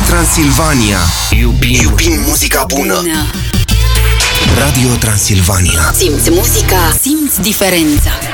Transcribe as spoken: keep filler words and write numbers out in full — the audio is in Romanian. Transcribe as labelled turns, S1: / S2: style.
S1: Transilvania. Iubim, Iubim muzica bună. bună. Radio Transilvania.
S2: Simți muzica, simți diferența.